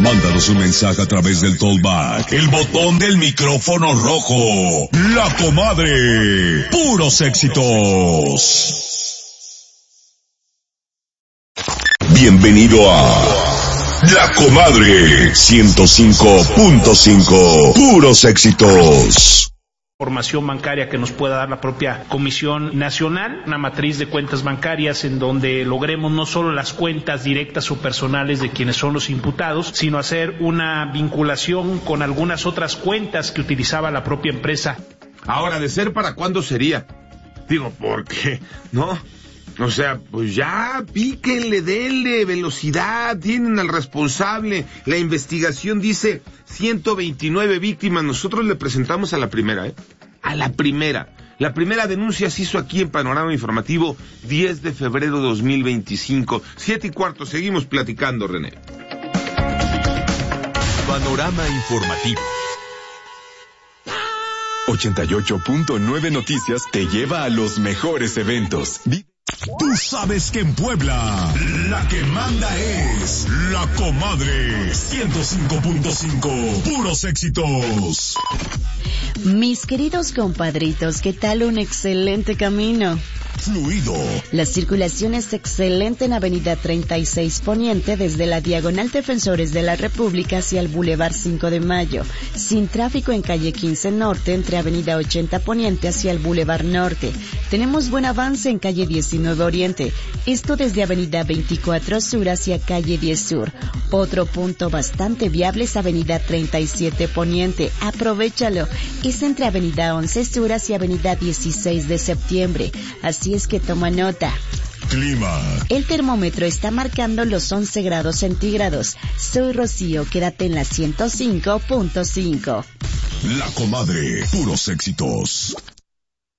Mándanos un mensaje a través del Talkback, el botón del micrófono rojo. La Comadre. Puros éxitos. Bienvenido a La Comadre 105.5. Puros éxitos. Información bancaria que nos pueda dar la propia Comisión Nacional, una matriz de cuentas bancarias en donde logremos no solo las cuentas directas o personales de quienes son los imputados, sino hacer una vinculación con algunas otras cuentas que utilizaba la propia empresa. Ahora, ¿de ser para cuándo sería? Digo, ¿por qué? ¿No? O sea, pues ya, píquenle, denle velocidad, tienen al responsable. La investigación dice 129 víctimas. Nosotros le presentamos a la primera, A la primera. La primera denuncia se hizo aquí en Panorama Informativo, 10 de febrero de 2025. 7:15, seguimos platicando, René. Panorama Informativo. 88.9 Noticias te lleva a los mejores eventos. Tú sabes que en Puebla, la que manda es La Comadre 105.5. Puros éxitos. Mis queridos compadritos, ¿qué tal un excelente camino? Fluido. La circulación es excelente en Avenida 36 Poniente desde la Diagonal Defensores de la República hacia el Boulevard 5 de Mayo. Sin tráfico en calle 15 Norte entre Avenida 80 Poniente hacia el Boulevard Norte. Tenemos buen avance en calle 19 Oriente. Esto desde Avenida 24 Sur hacia calle 10 Sur. Otro punto bastante viable es Avenida 37 Poniente. Aprovéchalo. Es entre Avenida 11 Sur hacia Avenida 16 de Septiembre. Así es que toma nota. Clima. El termómetro está marcando los 11 grados centígrados. Soy Rocío, quédate en la 105.5. La Comadre, puros éxitos.